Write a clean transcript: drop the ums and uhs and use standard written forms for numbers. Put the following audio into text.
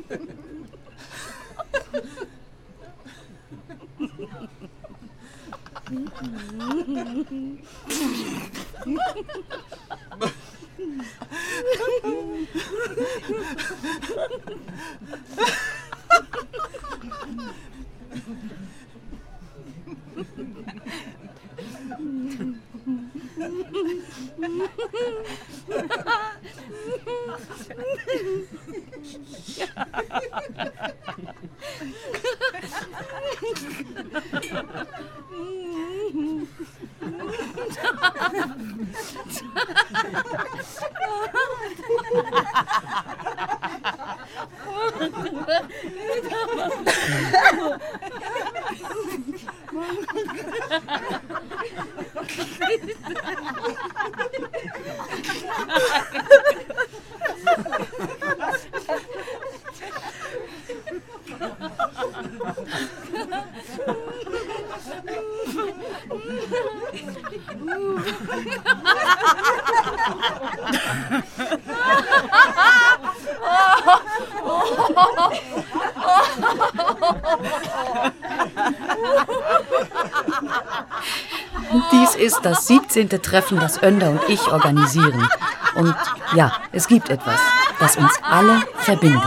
Dies ist das 17. Treffen, das Önder und ich organisieren. Und ja, es gibt etwas, das uns alle verbindet.